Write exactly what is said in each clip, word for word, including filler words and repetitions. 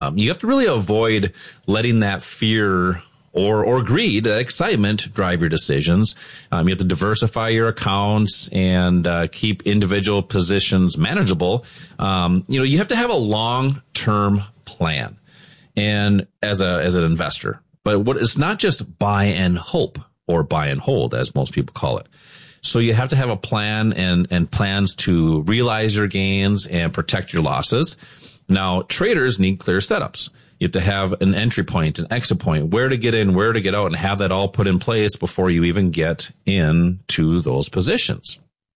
Um, you have to really avoid letting that fear or or greed, uh, excitement drive your decisions. Um, you have to diversify your accounts and uh, keep individual positions manageable. Um, you know, you have to have a long-term plan, and as a as an investor. But what it's not just buy and hope or buy and hold, as most people call it. So you have to have a plan and and plans to realize your gains and protect your losses. Now, traders need clear setups. You have to have an entry point, an exit point, where to get in, where to get out, and have that all put in place before you even get into those positions.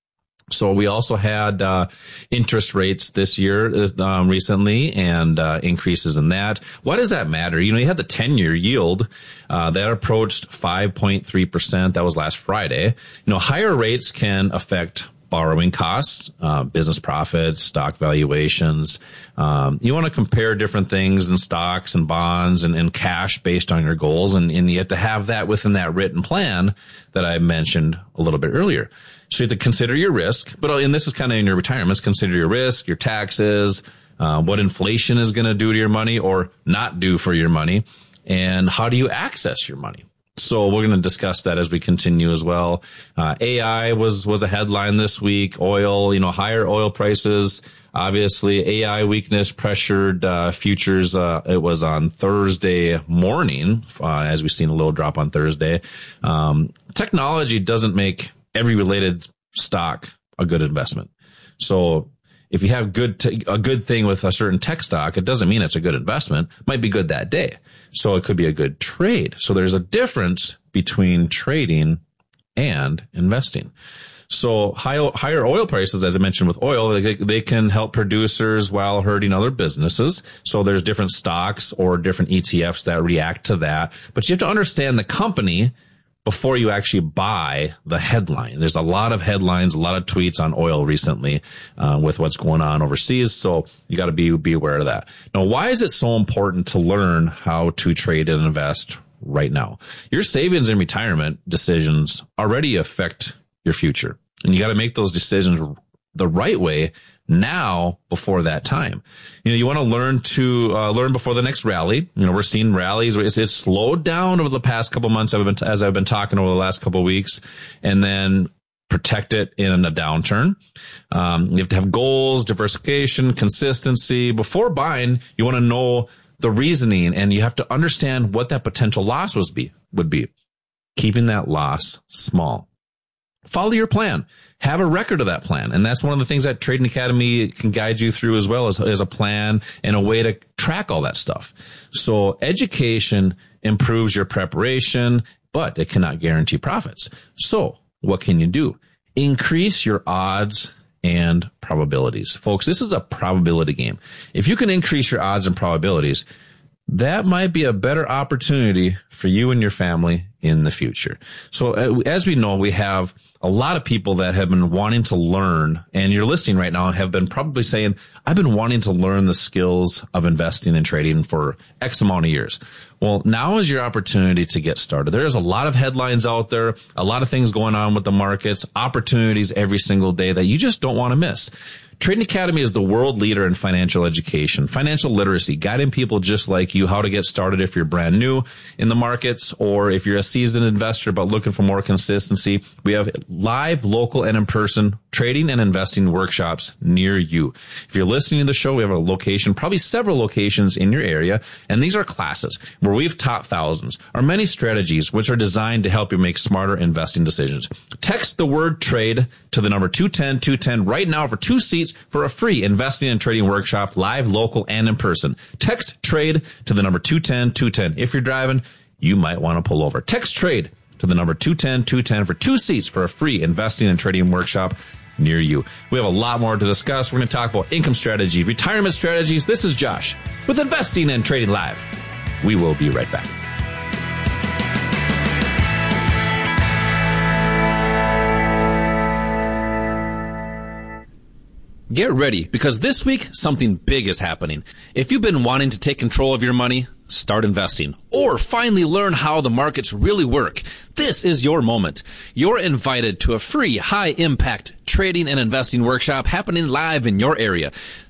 So we also had uh interest rates this year um, recently, and uh increases in that. Why does that matter? You know, you had the ten-year yield uh that approached five point three percent. That was last Friday. You know, higher rates can affect borrowing costs, uh, business profits, stock valuations. Um, you want to compare different things in stocks and bonds and, and cash based on your goals. And, and you have to have that within that written plan that I mentioned a little bit earlier. So you have to consider your risk, but and this is kind of in your retirements, consider your risk, your taxes, uh, what inflation is going to do to your money or not do for your money, and how do you access your money. So we're going to discuss that as we continue as well. Uh, A I was, was a headline this week. Oil, you know, higher oil prices. Obviously, A I weakness pressured uh, futures. Uh, it was on Thursday morning, uh, as we've seen a little drop on Thursday. Um, technology doesn't make every related stock a good investment. So if you have good t- a good thing with a certain tech stock, it doesn't mean it's a good investment. It might be good that day. So it could be a good trade. So there's a difference between trading and investing. So high, higher oil prices, as I mentioned with oil, they, they can help producers while hurting other businesses. So there's different stocks or different E T Fs that react to that. But you have to understand the company before you actually buy the headline. There's a lot of headlines, a lot of tweets on oil recently uh, with what's going on overseas. So you got to be be aware of that. Now, why is it so important to learn how to trade and invest right now? Your savings and retirement decisions already affect your future. And you got to make those decisions the right way now before that time. You know, you want to learn to uh, learn before the next rally. You know, we're seeing rallies. It's, it's slowed down over the past couple months I've been, as I've been talking over the last couple of weeks, and then protect it in a downturn. Um, you have to have goals, diversification, consistency. Before buying, you want to know the reasoning, and you have to understand what that potential loss was be, would be. Keeping that loss small. Follow your plan. Have a record of that plan. And that's one of the things that Trading Academy can guide you through as well as, as a plan and a way to track all that stuff. So education improves your preparation, but it cannot guarantee profits. So what can you do? Increase your odds and probabilities. Folks, this is a probability game. If you can increase your odds and probabilities, that might be a better opportunity for you and your family in the future. So uh, as we know, we have a lot of people that have been wanting to learn, and you're listening right now, have been probably saying, I've been wanting to learn the skills of investing and trading for X amount of years. Well, now is your opportunity to get started. There's a lot of headlines out there, a lot of things going on with the markets, opportunities every single day that you just don't want to miss. Trading Academy is the world leader in financial education, financial literacy, guiding people just like you how to get started if you're brand new in the markets or if you're a seasoned investor but looking for more consistency. We have live, local, and in-person trading and investing workshops near you. If you're listening to the show, we have a location, probably several locations in your area, and these are classes where we've taught thousands, or many strategies which are designed to help you make smarter investing decisions. Text the word trade to the number two ten two ten right now for two seats for a free investing and trading workshop, live, local, and in person. Text trade to the number two ten two ten. If you're driving, you might want to pull over. Text trade to the number two ten two ten for two seats for a free investing and trading workshop near you. We have a lot more to discuss. We're going to talk about income strategy, retirement strategies. This is Josh with Investing and Trading Live. We will be right back. Get ready, because this week, something big is happening. If you've been wanting to take control of your money, start investing, or finally learn how the markets really work, this is your moment. You're invited to a free, high-impact trading and investing workshop happening live in your area.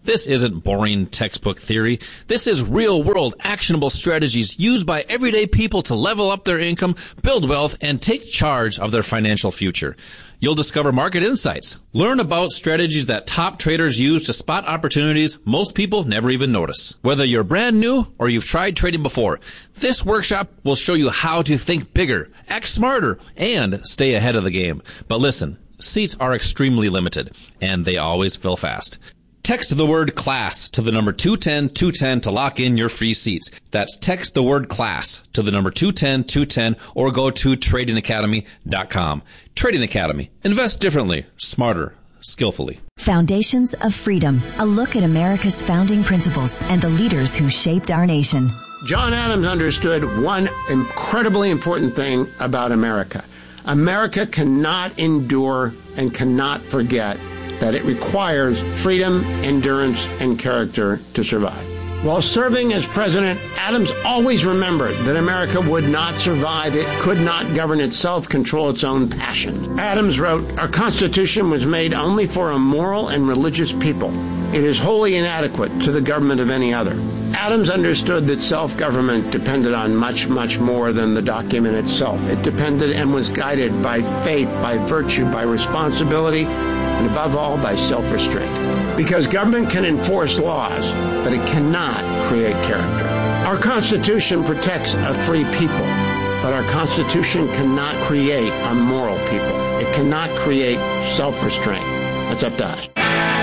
This isn't boring textbook theory. This is real-world actionable strategies used by everyday people to level up their income, build wealth, and take charge of their financial future. You'll discover market insights. Learn about strategies that top traders use to spot opportunities most people never even notice. Whether you're brand new or you've tried trading before, this workshop will show you how to think bigger, act smarter, and stay ahead of the game. But listen, seats are extremely limited, and they always fill fast. Text the word CLASS to the number two ten two ten to lock in your free seats. That's text the word CLASS to the number two ten two ten or go to trading academy dot com. Trading Academy. Invest differently, smarter, skillfully. Foundations of Freedom. A look at America's founding principles and the leaders who shaped our nation. John Adams understood one incredibly important thing about America. America cannot endure and cannot forget that it requires freedom, endurance, and character to survive. While serving as president, Adams always remembered that America would not survive. It could not govern itself, control its own passions. Adams wrote, "Our Constitution was made only for a moral and religious people. It is wholly inadequate to the government of any other." Adams understood that self-government depended on much, much more than the document itself. It depended and was guided by faith, by virtue, by responsibility, and above all, by self-restraint. Because government can enforce laws, but it cannot create character. Our Constitution protects a free people, but our Constitution cannot create a moral people. It cannot create self-restraint. That's up to us.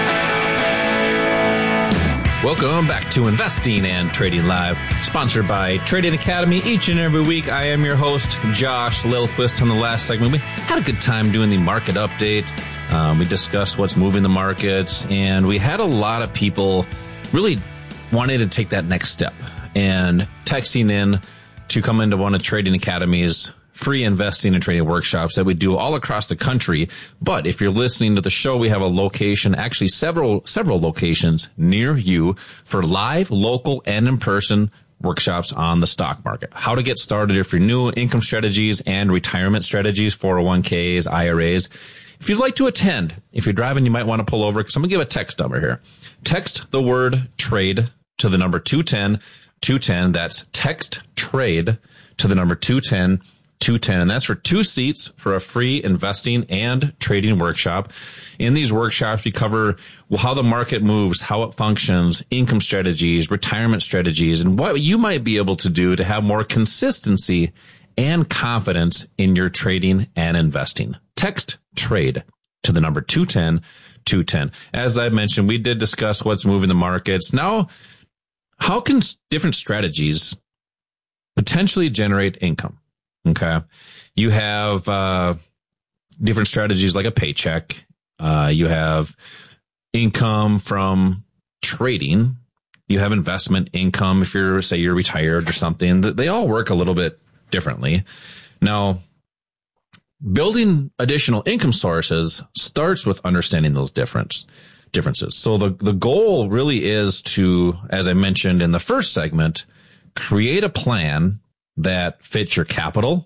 Welcome back to Investing and Trading Live, sponsored by Trading Academy. Each and every week, I am your host, Josh Lillquist. On the last segment, we had a good time doing the market update. Um, we discussed what's moving the markets, and we had a lot of people really wanting to take that next step and texting in to come into one of Trading Academy's free investing and trading workshops that we do all across the country. But if you're listening to the show, we have a location, actually several, several locations near you for live, local, and in-person workshops on the stock market. How to get started if you're new, income strategies and retirement strategies, four oh one k's, I R As. If you'd like to attend, if you're driving, you might want to pull over because I'm going to give a text number here. Text the word trade to the number two ten two ten. That's text trade to the number two ten two ten. And that's for two seats for a free investing and trading workshop. In these workshops, we cover how the market moves, how it functions, income strategies, retirement strategies, and what you might be able to do to have more consistency and confidence in your trading and investing. Text trade to the number two ten two ten. As I mentioned, we did discuss what's moving the markets. Now, how can different strategies potentially generate income? Okay. You have uh, different strategies like a paycheck. Uh, you have income from trading. You have investment income if you're, say, you're retired or something. They all work a little bit differently. Now, building additional income sources starts with understanding those difference, differences. So the, the goal really is to, as I mentioned in the first segment, create a plan that fits your capital,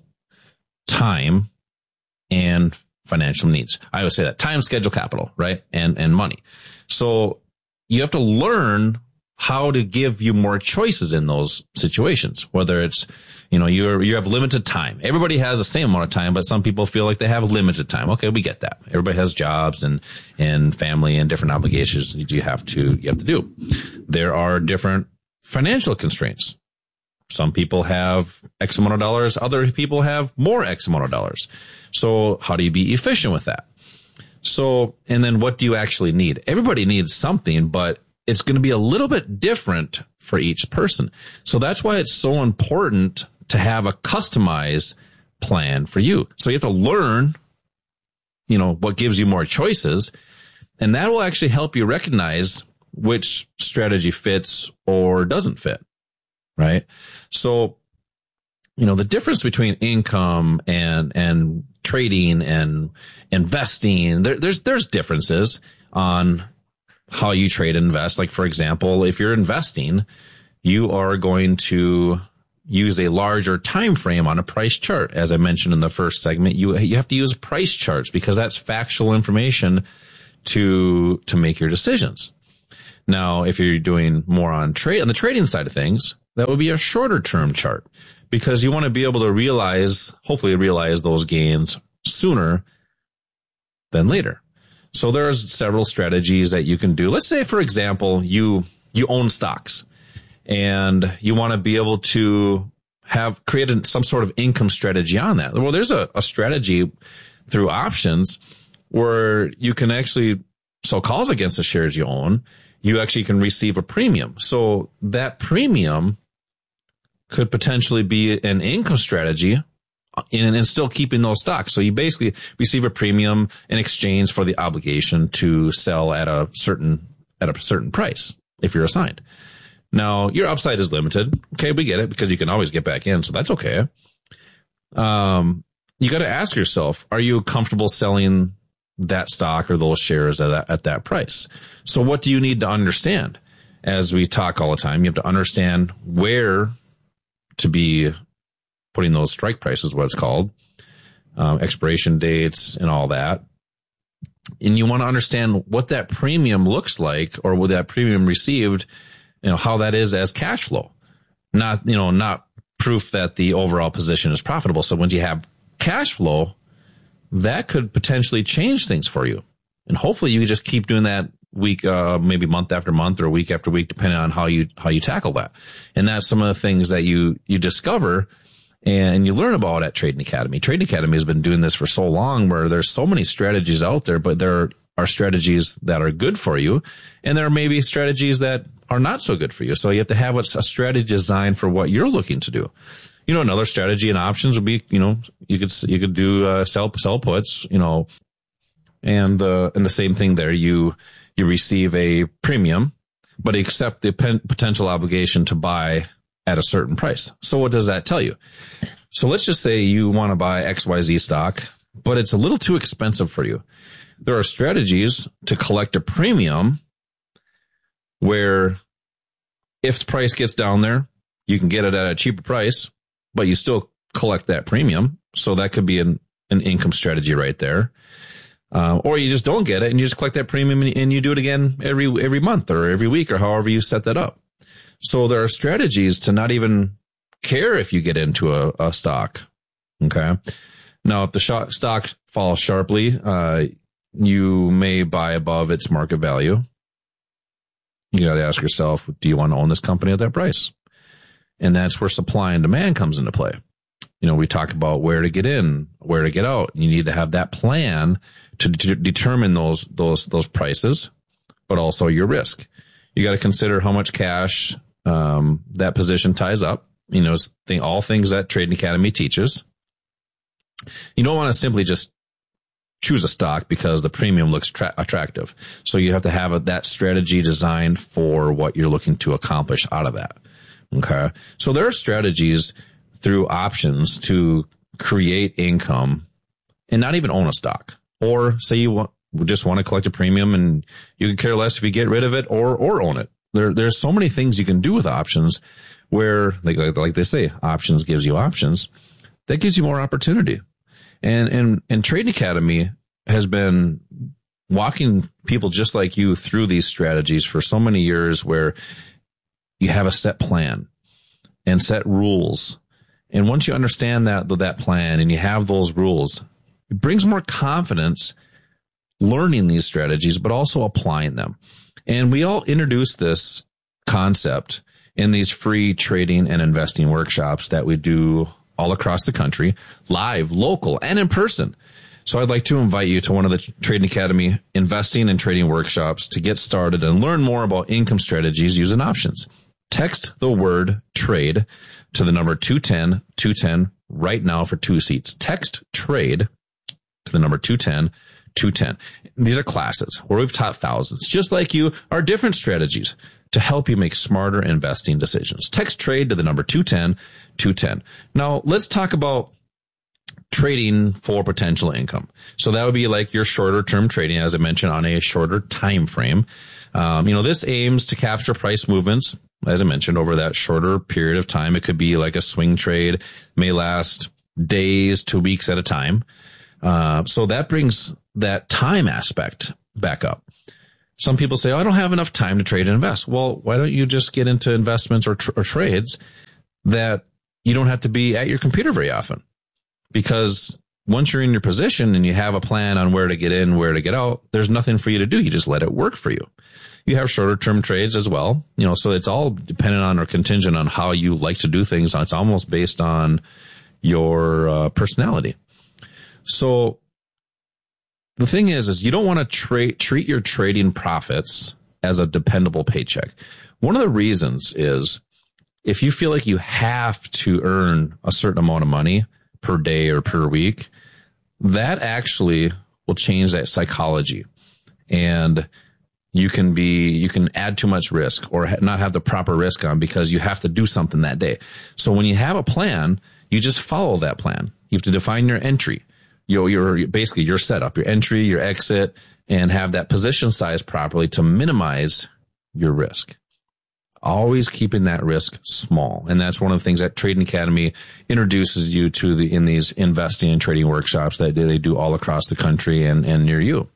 time, and financial needs. I always say that time, schedule, capital, right? And, and money. So you have to learn how to give you more choices in those situations, whether it's, you know, you're, you have limited time. Everybody has the same amount of time, but some people feel like they have limited time. Okay. We get that. Everybody has jobs and, and family and different obligations that you have to, you have to do. There are different financial constraints. Some people have X amount of dollars. Other people have more X amount of dollars. So how do you be efficient with that? So, and then what do you actually need? Everybody needs something, but it's going to be a little bit different for each person. So that's why it's so important to have a customized plan for you. So you have to learn, you know, what gives you more choices, and that will actually help you recognize which strategy fits or doesn't fit. Right. So, you know, the difference between income and, and trading and investing, there, there's, there's differences on how you trade and invest. Like, for example, if you're investing, you are going to use a larger time frame on a price chart. As I mentioned in the first segment, you, you have to use price charts because that's factual information to, to make your decisions. Now, if you're doing more on trade, on the trading side of things, that would be a shorter term chart because you want to be able to realize, hopefully realize those gains sooner than later. So there's several strategies that you can do. Let's say, for example, you, you own stocks and you want to be able to have created some sort of income strategy on that. Well, there's a, a strategy through options where you can actually sell calls against the shares you own. You actually can receive a premium. So that premium could potentially be an income strategy in, and still keeping those stocks. So you basically receive a premium in exchange for the obligation to sell at a certain, at a certain price if you're assigned. Now, your upside is limited. Okay, we get it because you can always get back in. So that's okay. Um, you got to ask yourself, are you comfortable selling that stock or those shares at that, at that price? So what do you need to understand? As we talk all the time, you have to understand where to be putting those strike prices, what it's called, um, expiration dates and all that. And you want to understand what that premium looks like or what that premium received, you know, how that is as cash flow, not, you know, not proof that the overall position is profitable. So when you have cash flow, that could potentially change things for you. And hopefully you can just keep doing that week, uh, maybe month after month or week after week, depending on how you, how you tackle that. And that's some of the things that you, you discover and you learn about at Trading Academy. Trading Academy has been doing this for so long where there's so many strategies out there, but there are strategies that are good for you. And there are maybe strategies that are not so good for you. So you have to have a strategy designed for what you're looking to do. You know, another strategy and options would be, you know, you could, you could do, uh, sell, sell puts, you know, and, uh, and the same thing there. You, you receive a premium, but accept the pen, potential obligation to buy at a certain price. So what does that tell you? So let's just say you want to buy X Y Z stock, but it's a little too expensive for you. There are strategies to collect a premium where if the price gets down there, you can get it at a cheaper price, but you still collect that premium. So that could be an, an income strategy right there. Uh, or you just don't get it and you just collect that premium and, and you do it again every, every month or every week or however you set that up. So there are strategies to not even care if you get into a, a stock. Okay. Now, if the sh- stock falls sharply, uh, you may buy above its market value. You got to ask yourself, do you want to own this company at that price? And that's where supply and demand comes into play. You know, we talk about where to get in, where to get out. You need to have that plan to, to determine those, those, those prices, but also your risk. You got to consider how much cash, um, that position ties up. You know, it's thing, all things that Trading Academy teaches. You don't want to simply just choose a stock because the premium looks tra- attractive. So you have to have a, that strategy designed for what you're looking to accomplish out of that. Okay. So there are strategies through options to create income and not even own a stock. Or say you want, just want to collect a premium and you can care less if you get rid of it or, or own it. There, there's so many things you can do with options where, like, like, like they say, options gives you options. That gives you more opportunity. And, and, and Trading Academy has been walking people just like you through these strategies for so many years where you have a set plan and set rules. And once you understand that, that plan and you have those rules, it brings more confidence learning these strategies, but also applying them. And we all introduce this concept in these free trading and investing workshops that we do all across the country, live, local, and in person. So I'd like to invite you to one of the Trading Academy investing and trading workshops to get started and learn more about income strategies using options. Text the word trade to the number two ten two ten right now for two seats. Text trade to the number two ten two ten. These are classes where we've taught thousands, just like you, are different strategies to help you make smarter investing decisions. Text trade to the number two ten two ten. Now let's talk about trading for potential income. So that would be like your shorter term trading, as I mentioned, on a shorter time frame. Um, you know, this aims to capture price movements, as I mentioned, over that shorter period of time. It could be like a swing trade, may last days to weeks at a time. Uh, so that brings that time aspect back up. Some people say, oh, I don't have enough time to trade and invest. Well, why don't you just get into investments or, tr- or trades that you don't have to be at your computer very often? Because once you're in your position and you have a plan on where to get in, where to get out, there's nothing for you to do. You just let it work for you. You have shorter term trades as well. You know, so it's all dependent on or contingent on how you like to do things. It's almost based on your uh, personality. So the thing is, is you don't want to tra- treat your trading profits as a dependable paycheck. One of the reasons is if you feel like you have to earn a certain amount of money per day or per week, that actually will change that psychology. And you can be, you can add too much risk or ha- not have the proper risk on because you have to do something that day. So when you have a plan, you just follow that plan. You have to define your entry. Your, your, basically your setup, your entry, your exit, and have that position size properly to minimize your risk. Always keeping that risk small. And that's one of the things that Trading Academy introduces you to the, in these investing and trading workshops that they do all across the country and, and near you.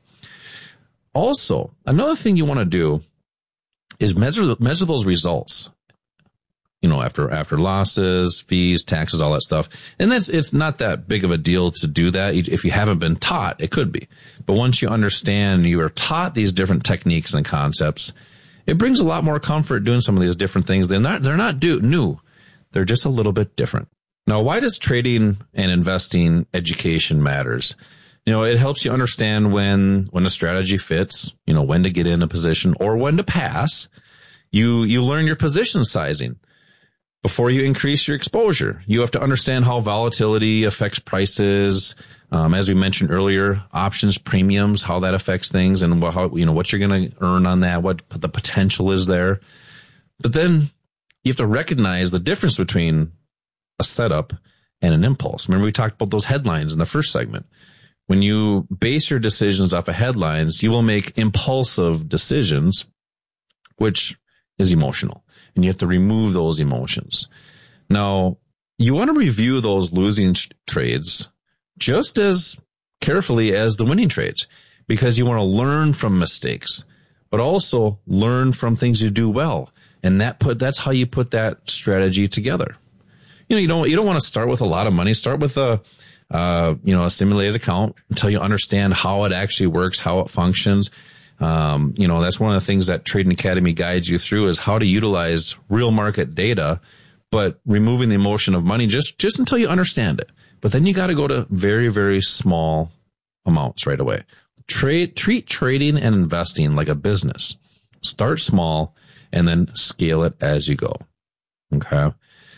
Also, another thing you want to do is measure, measure those results. You know, after, after losses, fees, taxes, all that stuff. And that's, it's not that big of a deal to do that. If you haven't been taught, it could be. But once you understand, you are taught these different techniques and concepts, it brings a lot more comfort doing some of these different things. They're not, they're not do, new. They're just a little bit different. Now, why does trading and investing education matters? You know, it helps you understand when, when a strategy fits, you know, when to get in a position or when to pass. You, you learn your position sizing. Before you increase your exposure, you have to understand how volatility affects prices. Um, as we mentioned earlier, options, premiums, how that affects things and what, how, you know, what you're going to earn on that, what the potential is there. But then you have to recognize the difference between a setup and an impulse. Remember, we talked about those headlines in the first segment. When you base your decisions off of headlines, you will make impulsive decisions, which is emotional. And you have to remove those emotions. Now, you want to review those losing sh- trades just as carefully as the winning trades, because you want to learn from mistakes, but also learn from things you do well. And that put, that's how you put that strategy together. You know, you don't, you don't want to start with a lot of money. Start with a, uh, you know, a simulated account until you understand how it actually works, how it functions. Um, you know, that's one of the things that Trading Academy guides you through is how to utilize real market data, but removing the emotion of money just, just until you understand it. But then you got to go to very, very small amounts right away. Trade, treat trading and investing like a business. Start small and then scale it as you go. Okay.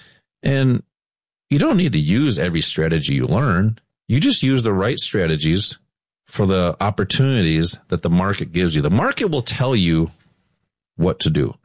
And you don't need to use every strategy you learn. You just use the right strategies for the opportunities that the market gives you. The market will tell you what to do.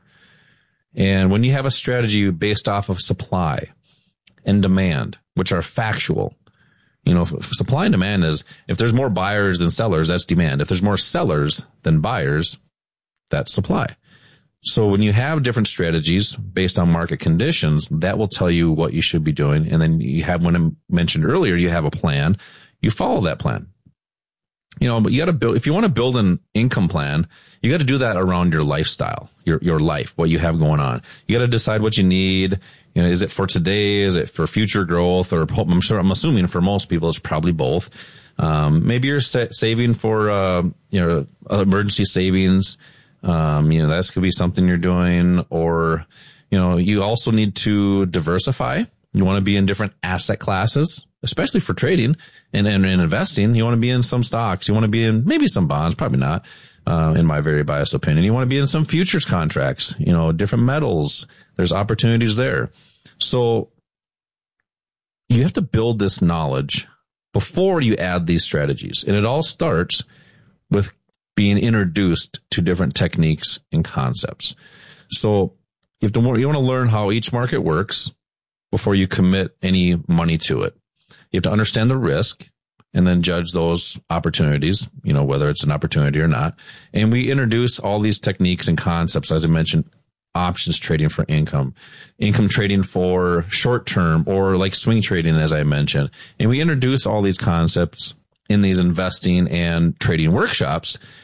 And when you have a strategy based off of supply and demand, which are factual, you know, supply and demand is if there's more buyers than sellers, that's demand. If there's more sellers than buyers, that's supply. So when you have different strategies based on market conditions, that will tell you what you should be doing. And then you have, when I mentioned earlier, you have a plan, you follow that plan. You know, but you got to build, if you want to build an income plan, you got to do that around your lifestyle, your, your life, what you have going on. You got to decide what you need. You know, is it for today? Is it for future growth? Or I'm sure, I'm assuming for most people, it's probably both. Um, maybe you're sa- saving for, uh, you know, emergency savings. Um, you know, that could be something you're doing, or, you know, you also need to diversify. You want to be in different asset classes, especially for trading and, and, and investing. You want to be in some stocks. You want to be in maybe some bonds, probably not, uh, in my very biased opinion. You want to be in some futures contracts, you know, different metals. There's opportunities there. So you have to build this knowledge before you add these strategies. And it all starts with being introduced to different techniques and concepts. So you have to, you want to learn how each market works before you commit any money to it. You have to understand the risk and then judge those opportunities, you know, whether it's an opportunity or not. And we introduce all these techniques and concepts, as I mentioned, options trading for income, income trading for short term, or like swing trading, as I mentioned. And we introduce all these concepts in these investing and trading workshops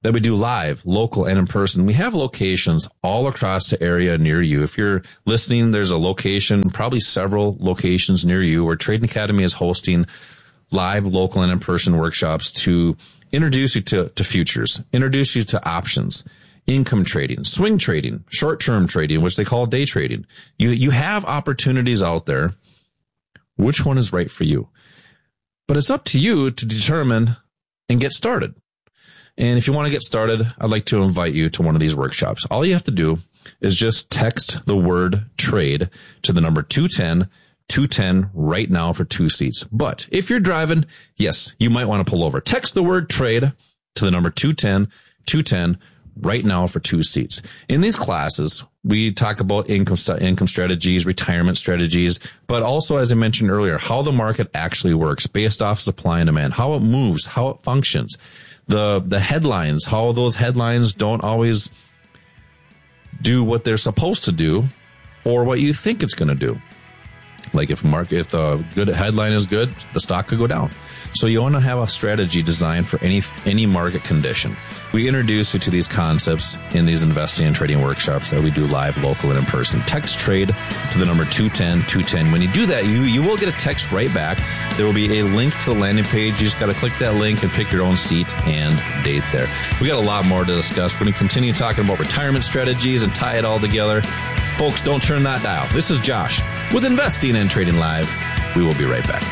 that we do live, local, and in person. We have locations all across the area near you. If you're listening, there's a location, probably several locations near you, where Trading Academy is hosting live, local, and in-person workshops to introduce you to, to futures, introduce you to options, income trading, swing trading, short-term trading, which they call day trading. You, you have opportunities out there. Which one is right for you? But it's up to you to determine and get started. And if you want to get started, I'd like to invite you to one of these workshops. All you have to do is just text the word trade to the number two ten, two ten right now for two seats. But if you're driving, yes, you might want to pull over. Text the word trade to the number two ten, two ten right now for two seats. In these classes, we talk about income income strategies, retirement strategies, but also, as I mentioned earlier, how the market actually works based off supply and demand, how it moves, how it functions. The the headlines, how those headlines don't always do what they're supposed to do or what you think it's going to do. Like if market, if the good headline is good, the stock could go down. So you want to have a strategy designed for any any market condition. We introduce you to these concepts in these investing and trading workshops that we do live, local, and in person. Text trade to the number two ten, two ten. When you do that, you, you will get a text right back. There will be a link to the landing page. You just got to click that link and pick your own seat and date there. We got a lot more to discuss. We're going to continue talking about retirement strategies and tie it all together. Folks, don't turn that dial. This is Josh with Investing and Trading Live. We will be right back.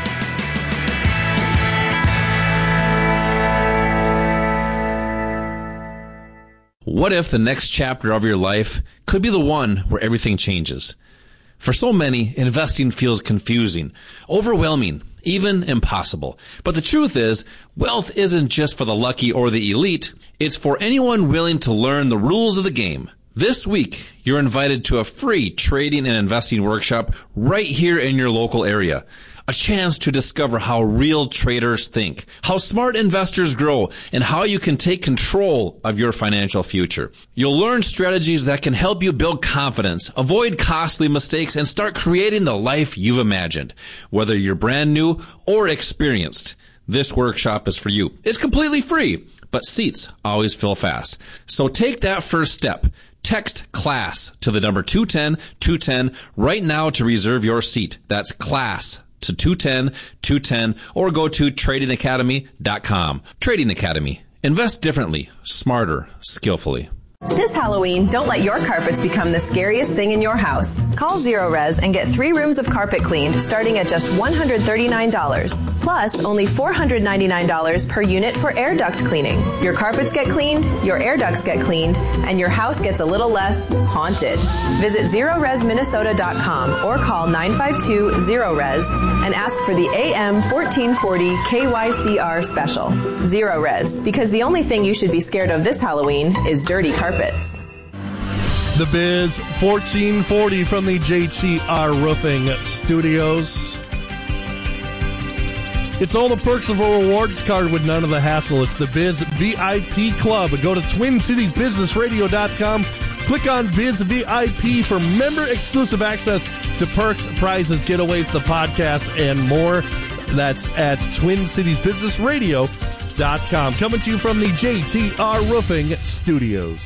What if the next chapter of your life could be the one where everything changes? For so many, investing feels confusing, overwhelming, even impossible. But the truth is, wealth isn't just for the lucky or the elite. It's for anyone willing to learn the rules of the game. This week, you're invited to a free trading and investing workshop right here in your local area. A chance to discover how real traders think, how smart investors grow, and how you can take control of your financial future. You'll learn strategies that can help you build confidence, avoid costly mistakes, and start creating the life you've imagined. Whether you're brand new or experienced, this workshop is for you. It's completely free, but seats always fill fast. So take that first step. Text CLASS to the number two ten, two ten right now to reserve your seat. That's CLASS to two ten, two ten, or go to trading academy dot com. Trading Academy. Invest differently, smarter, skillfully. This Halloween, don't let your carpets become the scariest thing in your house. Call Zero Res and get three rooms of carpet cleaned starting at just one hundred thirty-nine dollars. Plus, only four hundred ninety-nine dollars per unit for air duct cleaning. Your carpets get cleaned, your air ducts get cleaned, and your house gets a little less haunted. Visit zero res minnesota dot com or call nine five two zero res and ask for the A M fourteen forty K Y C R special. Zero Res, because the only thing you should be scared of this Halloween is dirty carpets. The Biz fourteen forty from the J T R Roofing Studios. It's all the perks of a rewards card with none of the hassle. It's the Biz V I P Club. Go to twin city business radio dot com. Click on Biz V I P for member-exclusive access to perks, prizes, getaways, the podcast, and more. That's at twin cities business radio dot com. Coming to you from the J T R Roofing Studios.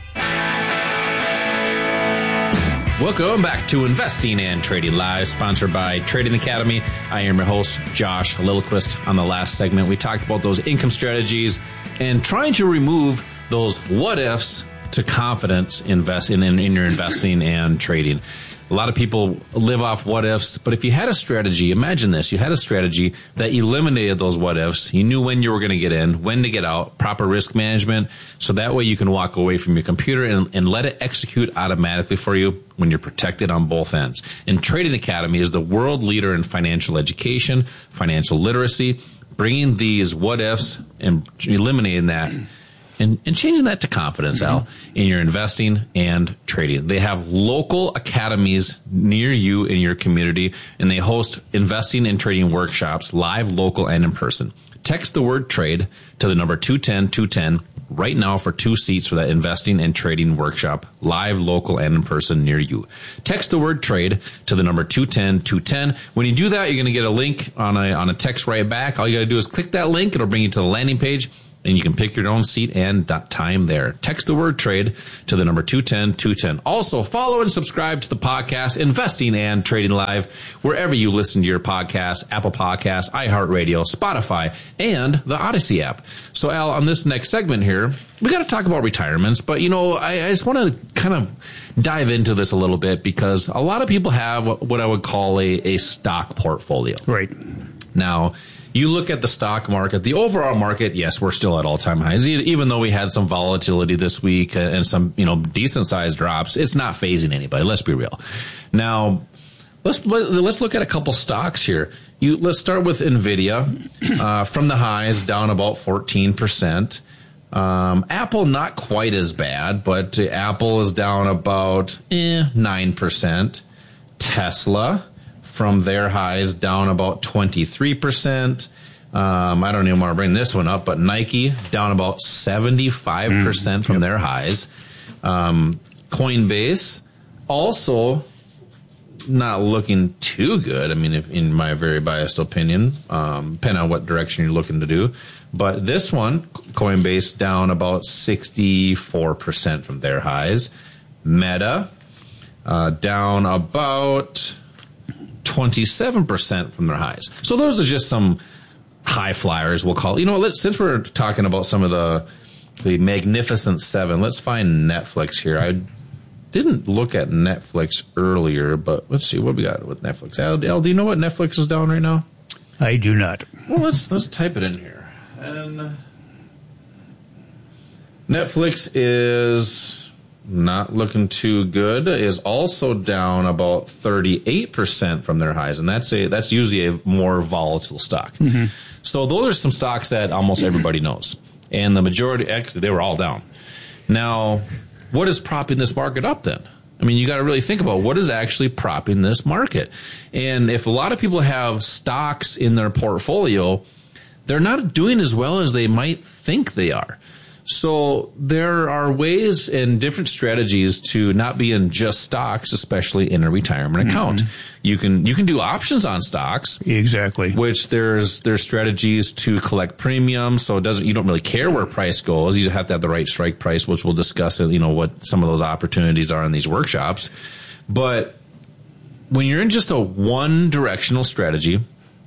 Welcome back to Investing and Trading Live, sponsored by Trading Academy. I am your host, Josh Lillquist. On the last segment, we talked about those income strategies and trying to remove those what-ifs to confidence invest in, in, in your investing and trading. A lot of people live off what-ifs, but if you had a strategy, imagine this, you had a strategy that eliminated those what-ifs. You knew when you were going to get in, when to get out, proper risk management, so that way you can walk away from your computer and, and let it execute automatically for you when you're protected on both ends. And Trading Academy is the world leader in financial education, financial literacy, bringing these what-ifs and eliminating that. And, and changing that to confidence, mm-hmm. Al, in your investing and trading. They have local academies near you in your community, and they host investing and trading workshops, live, local, and in person. Text the word trade to the number two ten, two ten right now for two seats for that investing and trading workshop, live, local, and in person near you. Text the word trade to the number two ten, two ten. When you do that, you're going to get a link on a, on a text right back. All you got to do is click that link. It'll bring you to the landing page. and you can pick your own seat and time there. Text the word trade to the number two ten two ten. Also, follow and subscribe to the podcast, Investing and Trading Live, wherever you listen to your podcast, Apple Podcasts, iHeartRadio, Spotify, and the Odyssey app. So, Al, on this next segment here, we got to talk about retirements, but, you know, I, I just want to kind of dive into this a little bit because a lot of people have what I would call a, a stock portfolio. Right. Now, you look at the stock market, the overall market, yes, we're still at all-time highs. Even though we had some volatility this week and some, you know, decent-sized drops, it's not phasing anybody. Let's be real. Now, let's let's look at a couple stocks here. You let's start with NVIDIA. Uh, from the highs, down about fourteen percent. Um, Apple, not quite as bad, but Apple is down about eh, nine percent. Tesla, from their highs, down about twenty-three percent. Um, I don't even want to bring this one up, but Nike, down about seventy-five percent mm, from yep. their highs. Um, Coinbase, also not looking too good. I mean, if, in my very biased opinion, um, depending on what direction you're looking to do. But this one, Coinbase, down about sixty-four percent from their highs. Meta, uh, down about twenty-seven percent from their highs. So those are just some high flyers, we'll call it. You know, let's, since we're talking about some of the the Magnificent Seven, let's find Netflix here. I didn't look at Netflix earlier, but let's see what we got with Netflix. Al, Al, do you know what Netflix is down right now? I do not. Well, let's let's type it in here. And Netflix is not looking too good. Is also down about thirty-eight percent from their highs, and that's a that's usually a more volatile stock. Mm-hmm. So those are some stocks that almost everybody knows, and the majority, actually, they were all down. Now, what is propping this market up then? I mean, you got to really think about what is actually propping this market. And if a lot of people have stocks in their portfolio, they're not doing as well as they might think they are. So there are ways and different strategies to not be in just stocks, especially in a retirement account. Mm-hmm. You can you can do options on stocks. Exactly. Which there's there's strategies to collect premiums, so it doesn't you don't really care where price goes. You have to have the right strike price, which we'll discuss, you know, what some of those opportunities are in these workshops. But when you're in just a one directional strategy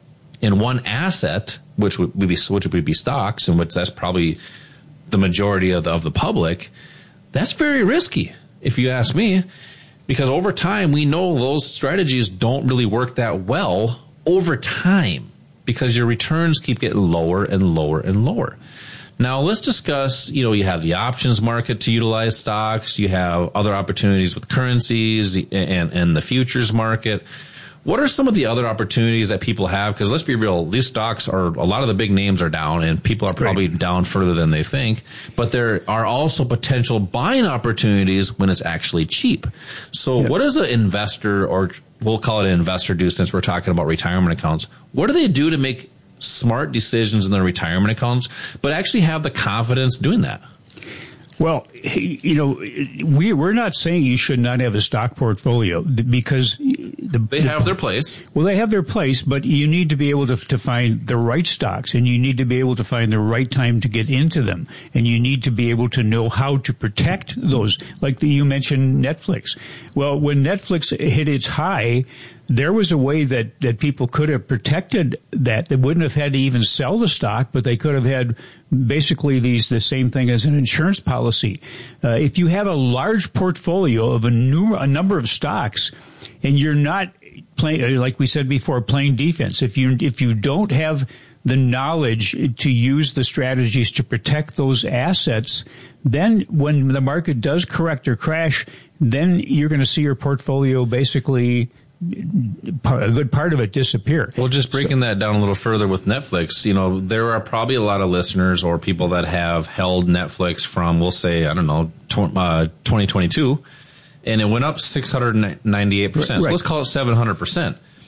in one asset, which would be which would be stocks, and which that's probably the majority of the, of the public, that's very risky, if you ask me, because over time we know those strategies don't really work that well over time because your returns keep getting lower and lower and lower. Now let's discuss, you know, you have the options market to utilize stocks, you have other opportunities with currencies and, and the futures market. What are some of the other opportunities that people have? Because let's be real, these stocks are, a lot of the big names are down and people are probably right. down further than they think. But there are also potential buying opportunities when it's actually cheap. So yep. what does an investor, or we'll call it an investor, do since we're talking about retirement accounts? What do they do to make smart decisions in their retirement accounts, but actually have the confidence doing that? Well, you know, we, we're not saying you should not have a stock portfolio because the, they have the, their place. Well, they have their place, but you need to be able to, to find the right stocks, and you need to be able to find the right time to get into them, and you need to be able to know how to protect those. Like the, you mentioned Netflix. Well, when Netflix hit its high, there was a way that, that people could have protected that. They wouldn't have had to even sell the stock, but they could have had basically these the same thing as an insurance policy. Uh, if you have a large portfolio of a, new, a number of stocks, and you're not playing, like we said before, playing defense, if you if you don't have the knowledge to use the strategies to protect those assets, then when the market does correct or crash, then you're going to see your portfolio basically a good part of it disappear. Well, just breaking so, that down a little further with Netflix, you know, there are probably a lot of listeners or people that have held Netflix from, we'll say, I don't know, twenty twenty-two, and it went up six hundred ninety-eight percent. Right. So let's call it seven hundred percent.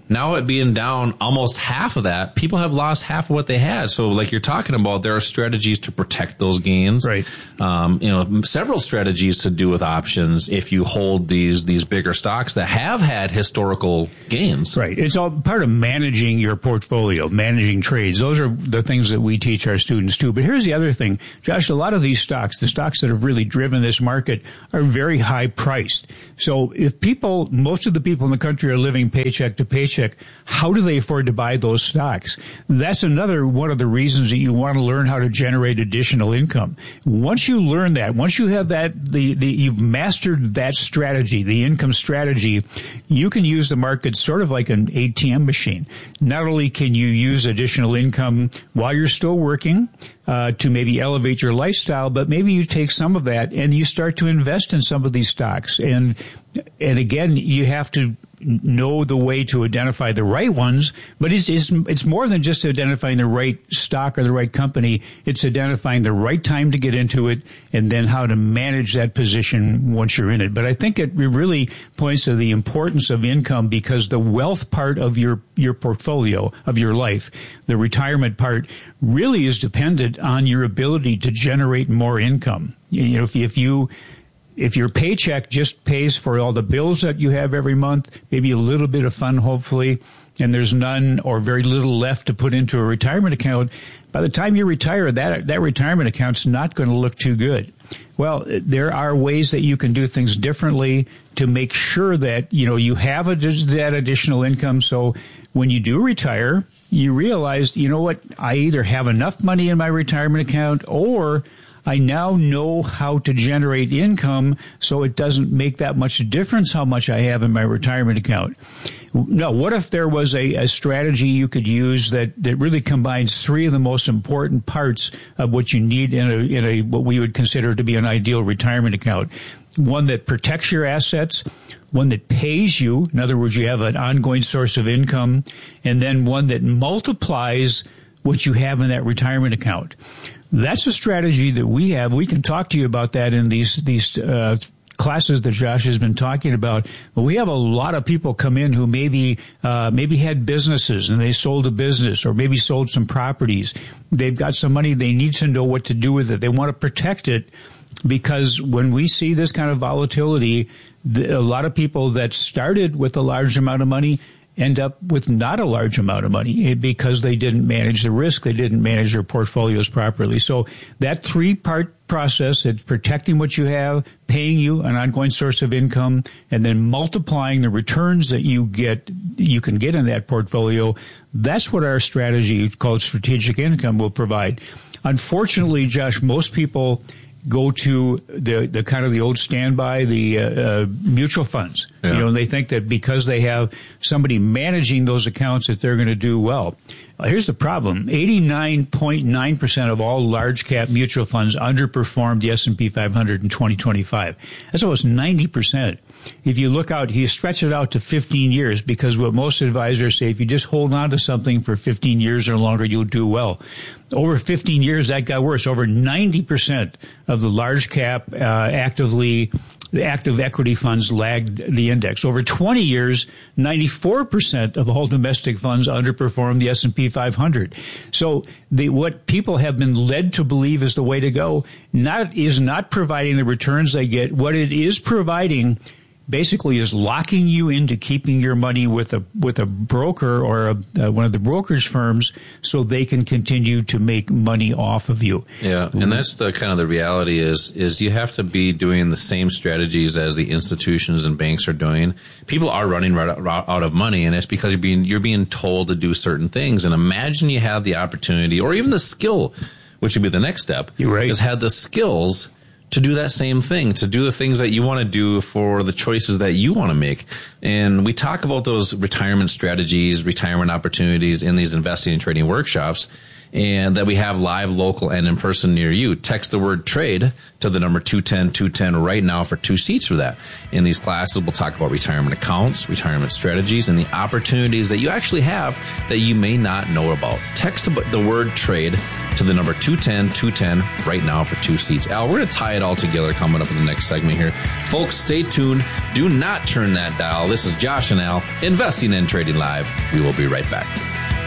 now it being down almost half of that, people have lost half of what they had. So like you're talking about, there are strategies to protect those gains. Right. Um, you know, several strategies to do with options if you hold these these bigger stocks that have had historical gains. Right. It's all part of managing your portfolio, managing trades. Those are the things that we teach our students too. But here's the other thing, Josh, a lot of these stocks, the stocks that have really driven this market, are very high priced. So if people, most of the people in the country are living paycheck to paycheck, how do they afford to buy those stocks? That's another one of the reasons that you want to learn how to generate additional income. Once you learn that, once you have that, the, the you've mastered that strategy, the income strategy, you can use the market sort of like an A T M machine. Not only can you use additional income while you're still working, Uh, to maybe elevate your lifestyle, but maybe you take some of that and you start to invest in some of these stocks. And, and again, you have to know the way to identify the right ones, but it's, it's, it's more than just identifying the right stock or the right company. It's identifying the right time to get into it and then how to manage that position once you're in it. But I think it really points to the importance of income, because the wealth part of your, your portfolio, of your life, the retirement part, really is dependent on your ability to generate more income. You know, if, if you, if your paycheck just pays for all the bills that you have every month, maybe a little bit of fun, hopefully, and there's none or very little left to put into a retirement account, by the time you retire, that, that retirement account's not going to look too good. Well, there are ways that you can do things differently to make sure that, you know, you have a, that additional income. So when you do retire, you realize, you know what, I either have enough money in my retirement account, or I now know how to generate income, so it doesn't make that much difference how much I have in my retirement account. No, what if there was a, a strategy you could use that, that really combines three of the most important parts of what you need in a, in a, what we would consider to be an ideal retirement account? One that protects your assets, one that pays you, in other words, you have an ongoing source of income, and then one that multiplies what you have in that retirement account. That's a strategy that we have. We can talk to you about that in these these uh, classes that Josh has been talking about. But we have a lot of people come in who maybe uh, maybe had businesses and they sold a business, or maybe sold some properties. They've got some money. They need to know what to do with it. They want to protect it, because when we see this kind of volatility, the, a lot of people that started with a large amount of money end up with not a large amount of money because they didn't manage the risk. They didn't manage their portfolios properly. So that three-part process, it's protecting what you have, paying you an ongoing source of income, and then multiplying the returns that you get, you can get in that portfolio. That's what our strategy called strategic income will provide. Unfortunately, Josh, most people go to the the kind of the old standby, the uh, uh, mutual funds. Yeah. You know, and they think that because they have somebody managing those accounts that they're going to do well. Uh, here's the problem. eighty-nine point nine percent of all large cap mutual funds underperformed the S and P five hundred in twenty twenty-five. That's almost ninety percent. If you look out, you stretch it out to fifteen years, because what most advisors say, if you just hold on to something for fifteen years or longer, you'll do well. Over fifteen years, that got worse. Over ninety percent of the large cap, uh, actively, the active equity funds lagged the index. Over twenty years, ninety-four percent of all domestic funds underperformed the S and P five hundred. So the, what people have been led to believe is the way to go, not, is not providing the returns they get. What it is providing basically is locking you into keeping your money with a with a broker or a, uh, one of the brokerage firms, so they can continue to make money off of you. Yeah, and that's the kind of the reality is is you have to be doing the same strategies as the institutions and banks are doing. People are running right out of money, and it's because you're being you're being told to do certain things. And imagine you have the opportunity, or even the skill, which would be the next step. You're right. Is have the skills to do that same thing, to do the things that you want to do for the choices that you want to make. And we talk about those retirement strategies, retirement opportunities in these investing and trading workshops. and that we have live, local, and in person near you. Text the word trade to the number two ten two ten right now for two seats for that. In these classes, we'll talk about retirement accounts, retirement strategies, and the opportunities that you actually have that you may not know about. Text the word trade to the number two ten two ten right now for two seats. Al, we're going to tie it all together coming up in the next segment here. Folks, stay tuned. Do not turn that dial. This is Josh and Al, Investing and Trading Live. We will be right back.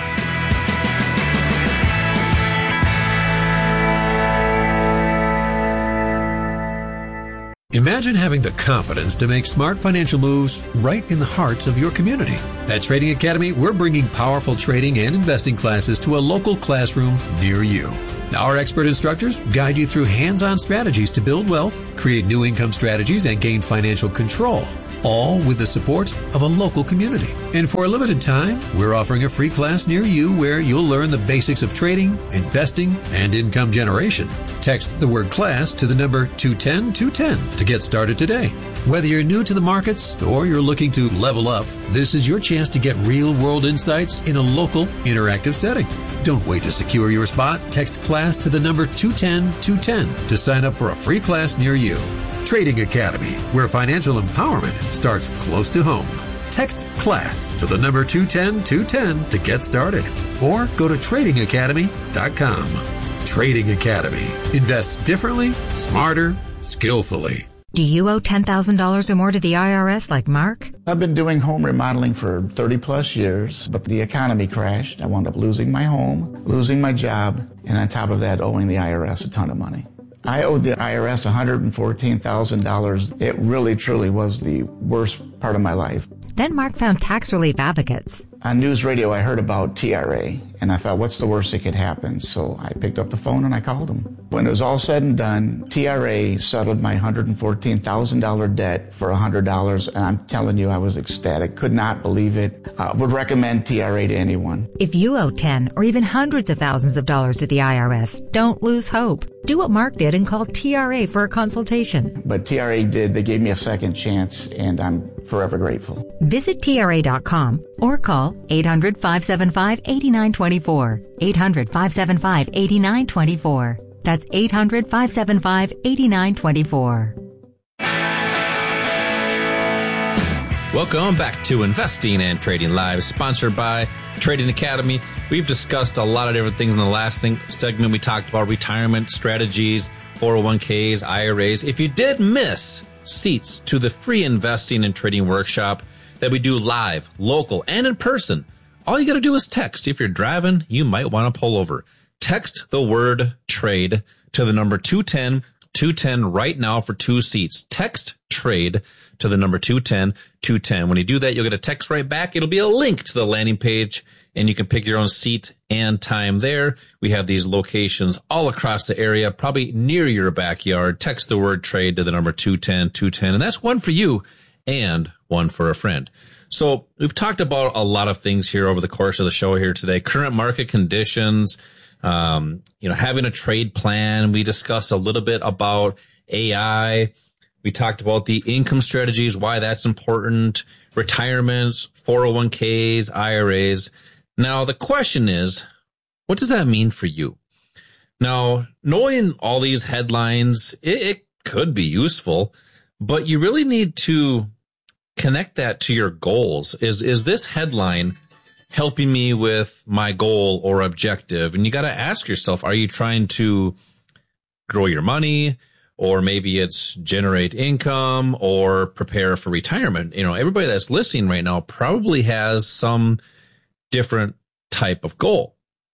Imagine having the confidence to make smart financial moves right in the heart of your community. At Trading Academy, we're bringing powerful trading and investing classes to a local classroom near you. Our expert instructors guide you through hands-on strategies to build wealth, create new income strategies, and gain financial control, all with the support of a local community. And for a limited time, we're offering a free class near you where you'll learn the basics of trading, investing, and income generation. Text the word class to the number two ten two ten to get started today. Whether you're new to the markets or you're looking to level up, this is your chance to get real-world insights in a local, interactive setting. Don't wait to secure your spot. Text class to the number two ten two ten to sign up for a free class near you. Trading Academy, where financial empowerment starts close to home. Text class to the number two ten two ten to get started, or go to trading academy dot com. Trading Academy. Invest differently, smarter, skillfully. Do you owe ten thousand dollars or more to the I R S like Mark? I've been doing home remodeling for thirty plus years, but the economy crashed. I wound up losing my home, losing my job, and on top of that, owing the I R S a ton of money. I owed the I R S one hundred fourteen thousand dollars. It really, truly was the worst part of my life. Then Mark found Tax Relief Advocates. On news radio, I heard about T R A, and I thought, what's the worst that could happen? So I picked up the phone and I called them. When it was all said and done, T R A settled my one hundred fourteen thousand dollars debt for one hundred dollars, and I'm telling you, I was ecstatic. Could not believe it. I would recommend T R A to anyone. If you owe ten or even hundreds of thousands of dollars to the I R S, don't lose hope. Do what Mark did and call T R A for a consultation. But T R A did. They gave me a second chance, and I'm forever grateful. Visit T R A dot com or call eight hundred five seven five eight nine two four. eight hundred five seven five eight nine two four. That's eight hundred five seven five eight nine two four. Welcome back to Investing and Trading Live, sponsored by Trading Academy. We've discussed a lot of different things in the last thing, segment. We talked about retirement strategies, four oh one k's, I R As. If you did miss seats to the free investing and trading workshop that we do live, local, and in person, all you got to do is text. If you're driving, you might want to pull over. Text the word trade to the number two ten two ten right now for two seats. Text trade to the number two ten two ten. When you do that, you'll get a text right back. It'll be a link to the landing page, and you can pick your own seat and time there. We have these locations all across the area, probably near your backyard. Text the word trade to the number two ten two ten, and that's one for you and one for a friend. So we've talked about a lot of things here over the course of the show here today. Current market conditions, um, you know, having a trade plan. We discussed a little bit about A I. We talked about the income strategies, why that's important, retirements, four oh one k's, I R As. Now, the question is, what does that mean for you? Now, knowing all these headlines, it, it could be useful, but you really need to connect that to your goals. Is, is this headline helping me with my goal or objective? And you got to ask yourself, are you trying to grow your money? Or maybe it's generate income or prepare for retirement. You know, everybody that's listening right now probably has some different type of goal.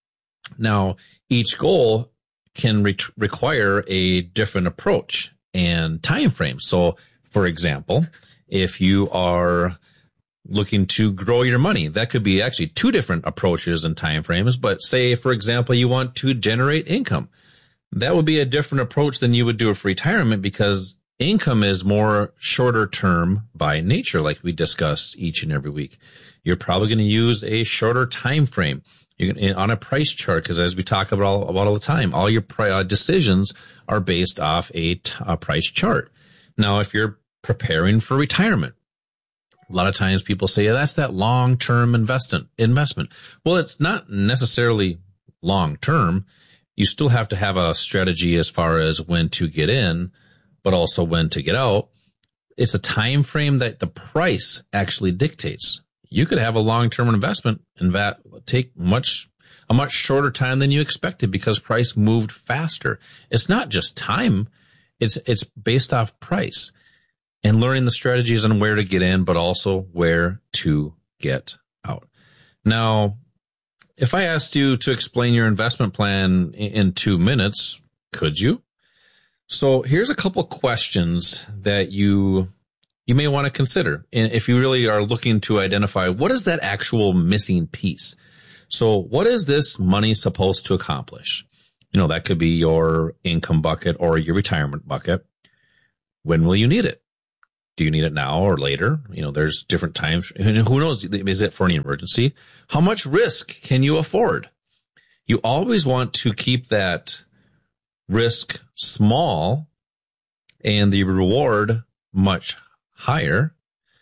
Now, each goal can re- require a different approach and time frame. So, for example, if you are looking to grow your money, that could be actually two different approaches and time frames. But say, for example, you want to generate income. That would be a different approach than you would do for retirement, because income is more shorter term by nature, like we discuss each and every week. You're probably going to use a shorter time frame. You're gonna, on a price chart, because as we talk about all, about all the time, all your uh, decisions are based off a, t- a price chart. Now, if you're preparing for retirement, a lot of times people say, yeah, that's that long-term investment. Investment. Well, it's not necessarily long term, you still have to have a strategy as far as when to get in, but also when to get out. It's a time frame that the price actually dictates. You could have a long-term investment and that take much a much shorter time than you expected because price moved faster. It's not just time. It's it's based off price and learning the strategies on where to get in, but also where to get out. Now, if I asked you to explain your investment plan in two minutes, could you? So here's a couple questions that you you may want to consider if you really are looking to identify what is that actual missing piece. So what is this money supposed to accomplish? You know, that could be your income bucket or your retirement bucket. When will you need it? Do you need it now or later? You know, there's different times. And who knows? Is it for an emergency? How much risk can you afford? You always want to keep that risk small and the reward much higher.